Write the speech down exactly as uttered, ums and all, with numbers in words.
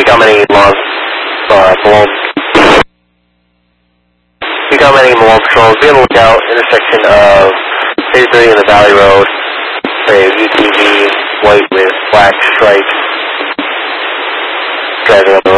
got many long, uh, Malone. We got many Malone patrols. Be on the lookout, intersection of thirty-three and the Valley Road. Say U T V, white with black stripes. Driving up